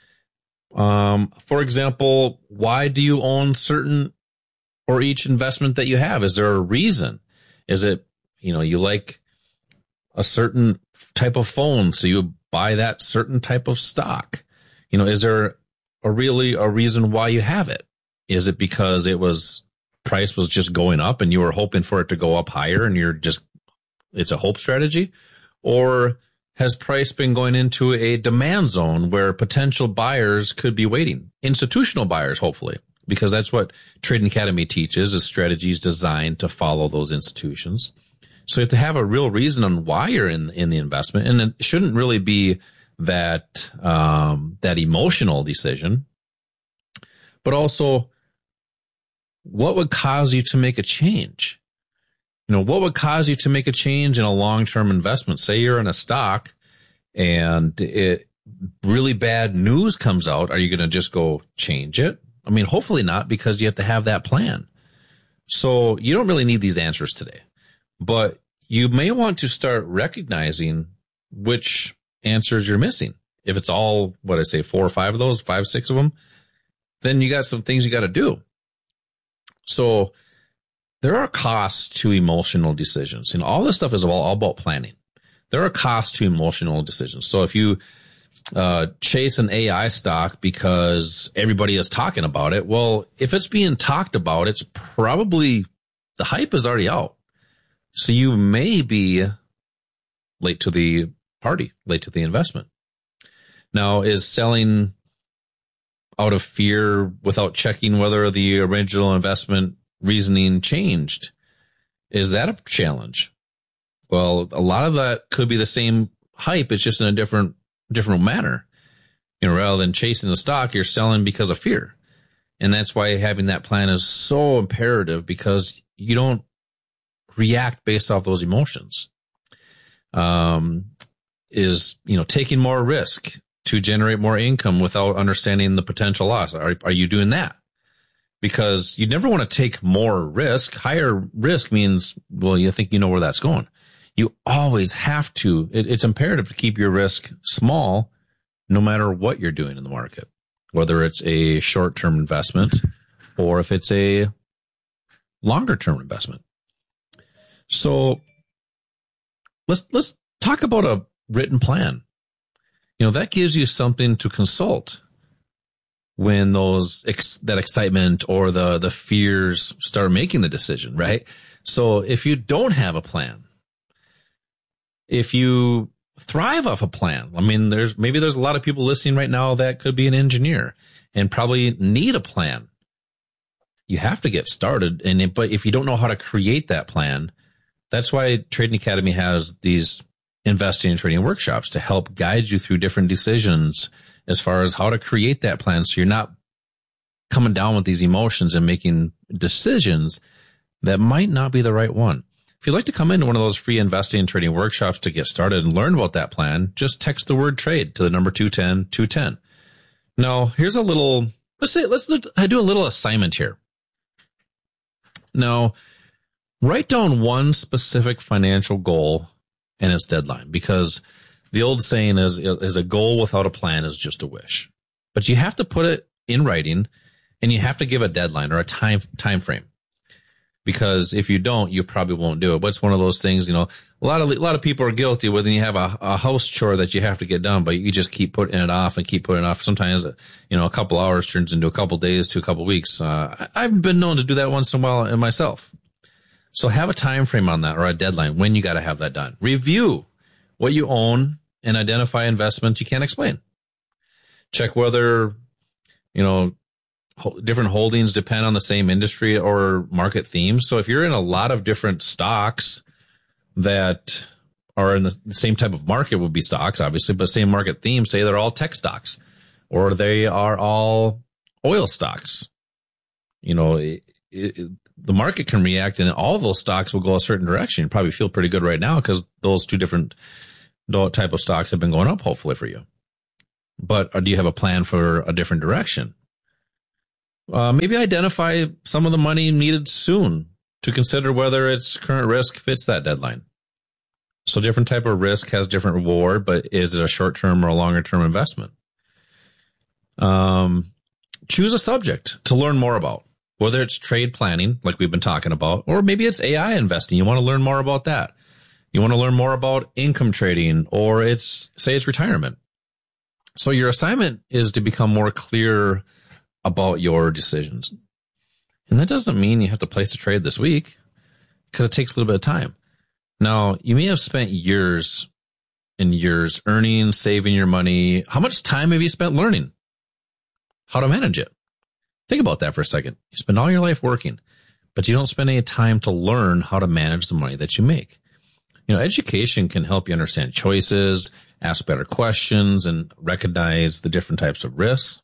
Um, for example, why do you own certain or each investment that you have? Is there a reason? Is it, you know, you like a certain type of phone, so you buy that certain type of stock? You know, is there a really a reason why you have it? Is it because it was price was just going up and you were hoping for it to go up higher and you're just, it's a hope strategy? Or has price been going into a demand zone where potential buyers could be waiting? Institutional buyers, hopefully, because that's what Trading Academy teaches, is strategies designed to follow those institutions. So you have to have a real reason on why you're in in the investment, and it shouldn't really be that um, that emotional decision, but also what would cause you to make a change? You know, what would cause you to make a change in a long-term investment? Say you're in a stock and it really bad news comes out. Are you going to just go change it? I mean, hopefully not, because you have to have that plan. So you don't really need these answers today, but you may want to start recognizing which answers you're missing. If it's all, what I say, four or five of those, five, six of them, then you got some things you got to do. So there are costs to emotional decisions. You know, all this stuff is all, all about planning. There are costs to emotional decisions. So if you uh, chase an A I stock because everybody is talking about it, well, if it's being talked about, it's probably, the hype is already out. So you may be late to the party, late to the investment. Now, is selling out of fear without checking whether the original investment reasoning changed, is that a challenge? Well, a lot of that could be the same hype. It's just in a different, different manner. You know, rather than chasing the stock, you're selling because of fear. And that's why having that plan is so imperative, because you don't react based off those emotions. Um, is, you know, taking more risk to generate more income without understanding the potential loss. Are, are you doing that? Because you never want to take more risk. Higher risk means, well, you think you know where that's going. You always have to, it, it's imperative to keep your risk small no matter what you're doing in the market, whether it's a short-term investment or if it's a longer-term investment. So let's, let's talk about a written plan. You know, that gives you something to consult when those ex- that excitement or the the fears start making the decision, right? So if you don't have a plan, if you thrive off a plan, I mean, there's maybe there's a lot of people listening right now that could be an engineer and probably need a plan. You have to get started, and it, but if you don't know how to create that plan, that's why Trading Academy has these investing and trading workshops to help guide you through different decisions as far as how to create that plan, so you're not coming down with these emotions and making decisions that might not be the right one. If you'd like to come into one of those free investing and trading workshops to get started and learn about that plan, just text the word trade to the number two ten two ten. Now, here's a little, let's say, let's do a little assignment here. Now, write down one specific financial goal and its deadline, because the old saying is, is a goal without a plan is just a wish. But you have to put it in writing, and you have to give a deadline or a time time frame. Because if you don't, you probably won't do it. But it's one of those things, you know, a lot of, a lot of people are guilty with, and you have a, a house chore that you have to get done, but you just keep putting it off and keep putting it off. Sometimes, you know, a couple hours turns into a couple days to a couple weeks. Uh, I've been known to do that once in a while in myself. So have a time frame on that, or a deadline when you got to have that done. Review what you own and identify investments you can't explain. Check whether, you know, different holdings depend on the same industry or market themes. So if you're in a lot of different stocks that are in the, the same type of market, would be stocks, obviously, but same market theme, say they're all tech stocks or they are all oil stocks. You know, it, it, the market can react and all those stocks will go a certain direction. You probably feel pretty good right now because those two different type of stocks have been going up, hopefully, for you. But or do you have a plan for a different direction? Uh, maybe identify some of the money needed soon to consider whether its current risk fits that deadline. So different type of risk has different reward, but is it a short-term or a longer-term investment? Um, choose a subject to learn more about, whether it's trade planning, like we've been talking about, or maybe it's A I investing. You want to learn more about that. You want to learn more about income trading, or it's, say it's retirement. So your assignment is to become more clear about your decisions. And that doesn't mean you have to place a trade this week, because it takes a little bit of time. Now, you may have spent years and years earning, saving your money. How much time have you spent learning how to manage it? Think about that for a second. You spend all your life working, but you don't spend any time to learn how to manage the money that you make. You know, education can help you understand choices, ask better questions, and recognize the different types of risks.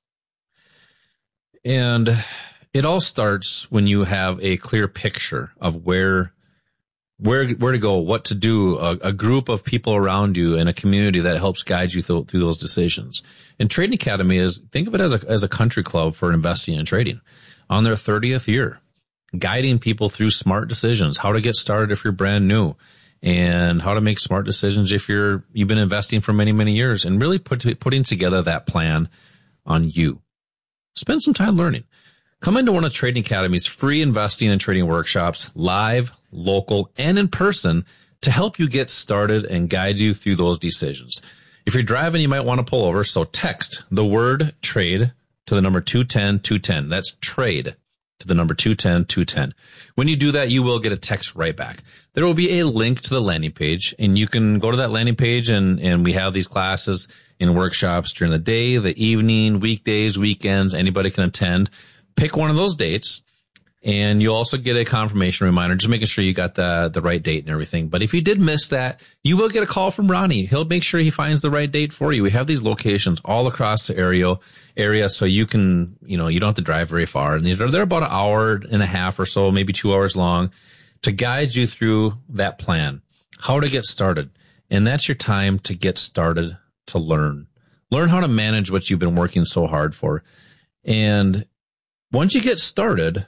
And it all starts when you have a clear picture of where, where, where to go, what to do, a, a group of people around you and a community that helps guide you through, through those decisions. And Trading Academy is, think of it as a, as a country club for investing and trading on their thirtieth year, guiding people through smart decisions, how to get started if you're brand new, and how to make smart decisions if you're, you've been investing for many, many years, and really put, putting together that plan on you. Spend some time learning. Come into one of Trading Academy's free investing and trading workshops, live, local, and in person, to help you get started and guide you through those decisions. If you're driving, you might want to pull over, so text the word trade to the number two ten two ten. That's trade to the number two ten two ten. When you do that, you will get a text right back. There will be a link to the landing page, and you can go to that landing page, and, and we have these classes in workshops during the day, the evening, weekdays, weekends. Anybody can attend. Pick one of those dates, and you'll also get a confirmation reminder, just making sure you got the, the right date and everything. But if you did miss that, you will get a call from Ronnie. He'll make sure he finds the right date for you. We have these locations all across the area, area so you can, you know, you don't have to drive very far. And they're, they're about an hour and a half or so, maybe two hours long, to guide you through that plan, how to get started. And that's your time to get started, to learn. Learn how to manage what you've been working so hard for. And once you get started,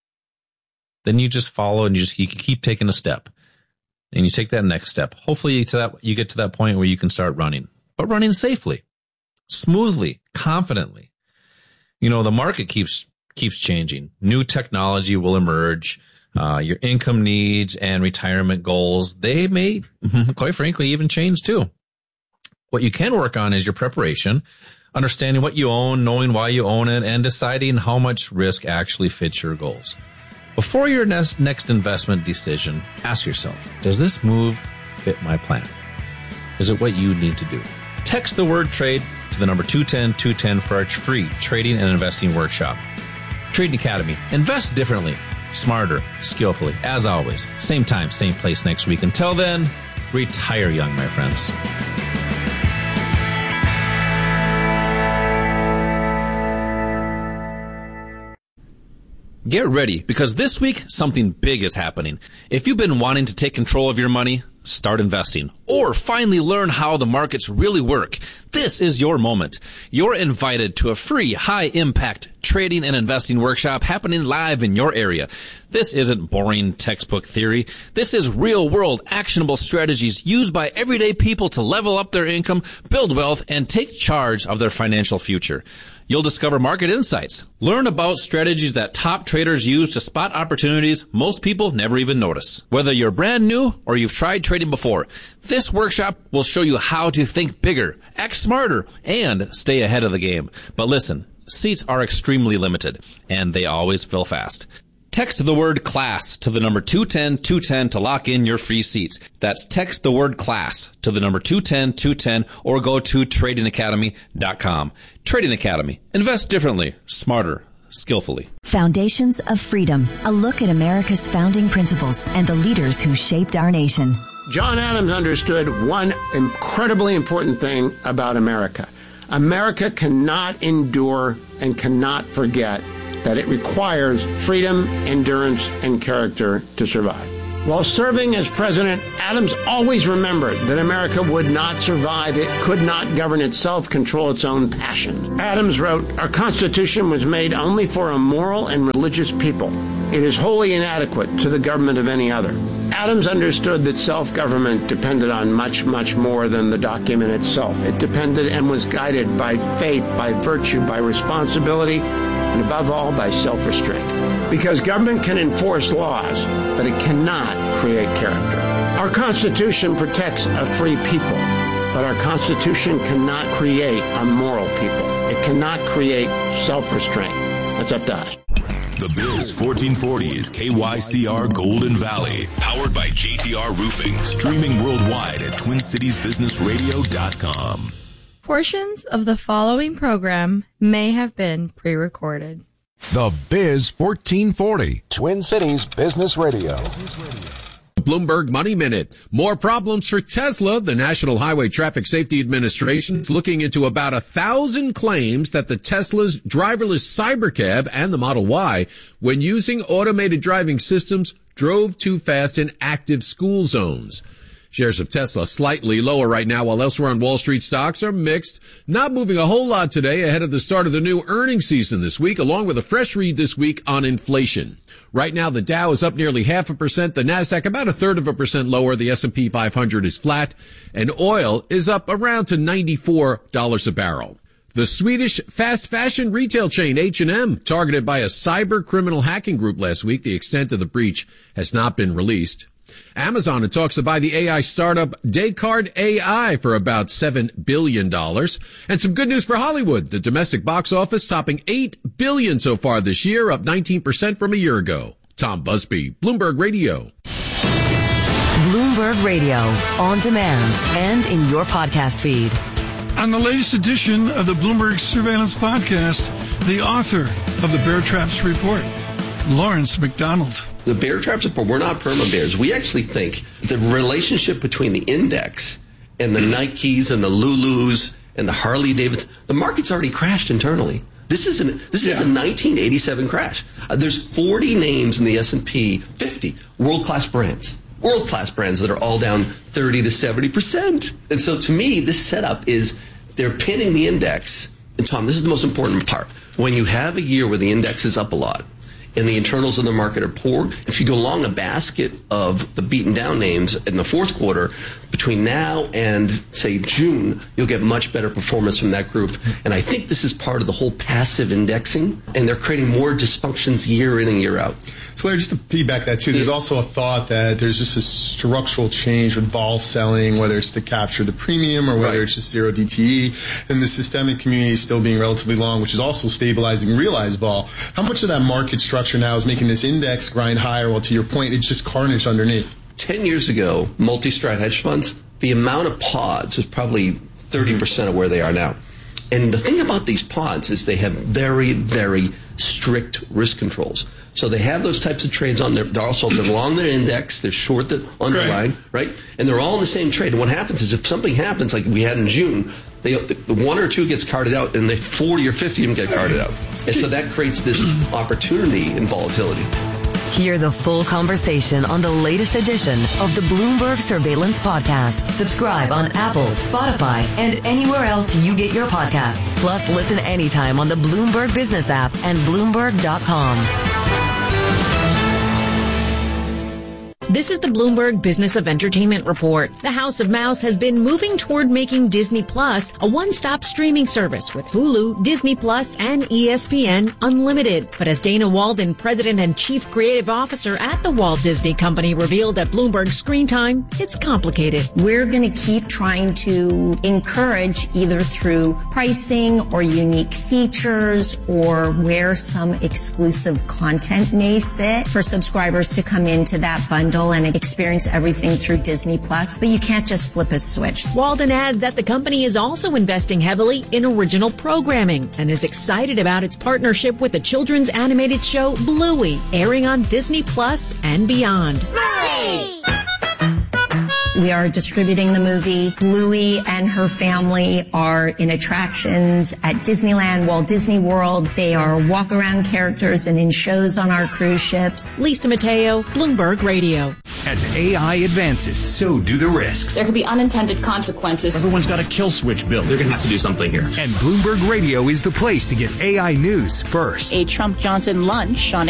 then you just follow and you just you can keep taking a step. And you take that next step. Hopefully to that you get to that point where you can start running. But running safely, smoothly, confidently. You know, the market keeps keeps changing. New technology will emerge. Uh, your income needs and retirement goals, they may, quite frankly, even change too. What you can work on is your preparation, understanding what you own, knowing why you own it, and deciding how much risk actually fits your goals. Before your next, next investment decision, ask yourself, does this move fit my plan? Is it what you need to do? Text the word trade to the number two ten two ten for our free trading and investing workshop. Trading Academy. Invest differently, smarter, skillfully. As always, same time, same place next week. Until then, retire young, my friends. Get ready, because this week, something big is happening. If you've been wanting to take control of your money, start investing, or finally learn how the markets really work, this is your moment. You're invited to a free, high-impact trading and investing workshop happening live in your area. This isn't boring textbook theory. This is real-world, actionable strategies used by everyday people to level up their income, build wealth, and take charge of their financial future. You'll discover market insights. Learn about strategies that top traders use to spot opportunities most people never even notice. Whether you're brand new or you've tried trading before, this workshop will show you how to think bigger, act smarter, and stay ahead of the game. But listen, seats are extremely limited, and they always fill fast. Text the word CLASS to the number two ten two ten to lock in your free seats. That's text the word CLASS to the number two ten two ten or go to trading academy dot com. Trading Academy. Invest differently, smarter, skillfully. Foundations of Freedom. A look at America's founding principles and the leaders who shaped our nation. John Adams understood one incredibly important thing about America. America cannot endure and cannot forget that it requires freedom, endurance, and character to survive. While serving as president, Adams always remembered that America would not survive. It could not govern itself, control its own passions. Adams wrote, "Our Constitution was made only for a moral and religious people. It is wholly inadequate to the government of any other." Adams understood that self-government depended on much, much more than the document itself. It depended and was guided by faith, by virtue, by responsibility, and above all, by self-restraint. Because government can enforce laws, but it cannot create character. Our Constitution protects a free people, but our Constitution cannot create a moral people. It cannot create self-restraint. That's up to us. The Biz fourteen forty is K Y C R Golden Valley, powered by J T R Roofing, streaming worldwide at twin cities business radio dot com. Portions of the following program may have been pre-recorded. The Biz fourteen forty, Twin Cities Business Radio. Bloomberg Money Minute. More problems for Tesla. The National Highway Traffic Safety Administration is looking into about a thousand claims that the Tesla's driverless Cybercab and the Model Y, when using automated driving systems, drove too fast in active school zones. Shares of Tesla slightly lower right now, while elsewhere on Wall Street stocks are mixed. Not moving a whole lot today ahead of the start of the new earnings season this week, along with a fresh read this week on inflation. Right now, the Dow is up nearly half a percent, the Nasdaq about a third of a percent lower, the S and P five hundred is flat, and oil is up around to ninety-four dollars a barrel. The Swedish fast fashion retail chain H and M, targeted by a cyber criminal hacking group last week. The extent of the breach has not been released. Amazon in talks to buy the A I startup Descartes A I for about seven billion dollars. And some good news for Hollywood. The domestic box office topping eight billion dollars so far this year, up nineteen percent from a year ago. Tom Busby, Bloomberg Radio. Bloomberg Radio, on demand and in your podcast feed. On the latest edition of the Bloomberg Surveillance Podcast, the author of the Bear Traps Report, Lawrence McDonald. The bear traps report, we're not perma bears. We actually think the relationship between the index and the Nikes and the Lulus and the Harley Davidson, the market's already crashed internally. This is an this yeah. is a nineteen eighty-seven crash. Uh, there's forty names in the S and P fifty, world-class brands. World-class brands that are all down thirty to seventy percent. And so to me, this setup is they're pinning the index. And Tom, this is the most important part. When you have a year where the index is up a lot, and the internals of the market are poor, if you go along a basket of the beaten down names in the fourth quarter, between now and, say, June, you'll get much better performance from that group. And I think this is part of the whole passive indexing, and they're creating more dysfunctions year in and year out. So Larry, just to piggyback that too, there's also a thought that there's just a structural change with vol selling, whether it's to capture the premium or whether right. it's just zero D T E, and the systemic community is still being relatively long, which is also stabilizing realized vol. How much of that market structure now is making this index grind higher? Well, to your point, it's just carnage underneath. Ten years ago, multi-strat hedge funds, the amount of pods was probably thirty percent of where they are now. And the thing about these pods is they have very, very strict risk controls. So they have those types of trades on there. They're also they're long their index, they're short the underlying, right. right? And they're all in the same trade. And what happens is if something happens, like we had in June, they, the one or two gets carted out, and the forty or fifty of them get carted out. And so that creates this opportunity in volatility. Hear the full conversation on the latest edition of the Bloomberg Surveillance Podcast. Subscribe on Apple, Spotify, and anywhere else you get your podcasts. Plus, listen anytime on the Bloomberg Business app and Bloomberg dot com. This is the Bloomberg Business of Entertainment Report. The House of Mouse has been moving toward making Disney Plus a one-stop streaming service with Hulu, Disney Plus, and E S P N Unlimited. But as Dana Walden, President and Chief Creative Officer at the Walt Disney Company, revealed at Bloomberg Screen Time, it's complicated. We're going to keep trying to encourage, either through pricing or unique features or where some exclusive content may sit, for subscribers to come into that bundle and experience everything through Disney Plus, but you can't just flip a switch. Walden adds that the company is also investing heavily in original programming and is excited about its partnership with the children's animated show Bluey, airing on Disney Plus and beyond. Hooray! We are distributing the movie. Bluey and her family are in attractions at Disneyland, Walt Disney World. They are walk-around characters and in shows on our cruise ships. Lisa Mateo, Bloomberg Radio. As A I advances, so do the risks. There could be unintended consequences. Everyone's got a kill switch built. They're going to have to do something here. And Bloomberg Radio is the place to get A I news first. A Trump-Johnson lunch on